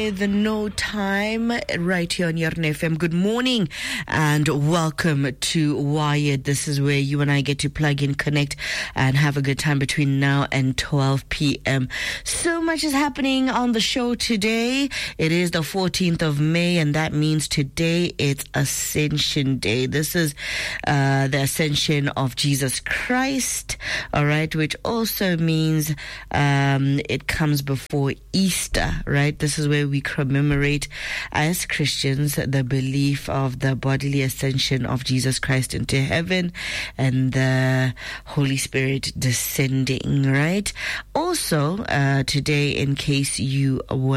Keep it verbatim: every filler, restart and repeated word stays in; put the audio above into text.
with No Time right here on Yarn F M. Good morning and welcome to Wired. This is where you and I get to plug in, connect, and have a good time between now and twelve p.m. So much is happening on the show today. It is the fourteenth of May, and that means today it's Ascension Day. This is uh, the ascension of Jesus Christ, all right, which also means um, it comes before Easter, right? This is where we commemorate as Christians the belief of the bodily ascension of Jesus Christ into heaven and the Holy Spirit descending, right? Also, uh, today, in case you were